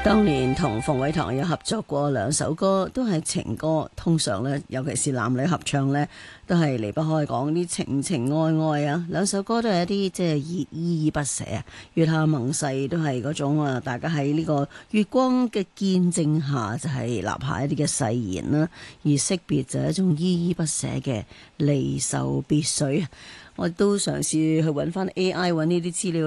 當年同馮偉棠有合作過兩首歌，都係情歌。通常呢，尤其是男女合唱呢，都係離不開講啲情情愛愛啊。兩首歌都係一啲即係依依不捨啊。月下盟誓都係嗰種啊，大家喺呢個月光嘅見證下，就係立下一啲嘅誓言啦。而惜別就係一種依依不捨嘅離愁別緒啊。我都嘗試去揾翻 AI 揾呢啲資料。